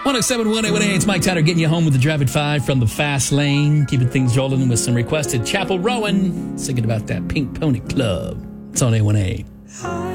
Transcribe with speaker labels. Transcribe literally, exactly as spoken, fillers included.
Speaker 1: one oh seven point one A one A, it's Mike Tyler getting you home with the Drive at five from the Fast Lane. Keeping things rolling with some requested Chapel Rowan. Singing about that Pink Pony Club. It's on A one A.